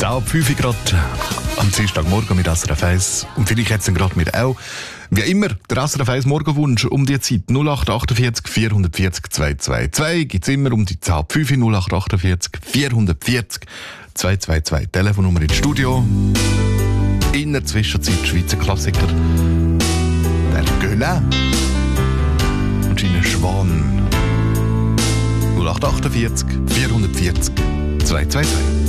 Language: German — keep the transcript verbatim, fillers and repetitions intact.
zehn fünf Grad am Dienstagmorgen mit S R F eins. Und vielleicht jetzt gerade mit auch. Wie immer, der S R F eins Morgenwunsch um die Zeit null acht achtundvierzig vierhundertvierzig zweihundertzweiundzwanzig gibt es immer um die zehn fünf null acht achtundvierzig vierhundertvierzig zweihundertzweiundzwanzig. Telefonnummer ins Studio. In der Zwischenzeit Schweizer Klassiker. Der Gueulin und seine Schwan. null acht achtundvierzig vierhundertvierzig zweihundertzweiundzwanzig.